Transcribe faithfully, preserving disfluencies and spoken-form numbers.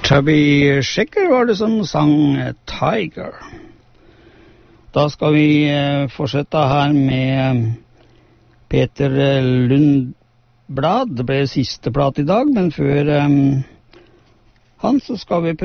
Tubby Shaker var det som sang Tiger. Da skal vi eh, fortsette her med Peter Lundblad. Det ble siste plat i dag, men før eh, han så skal vi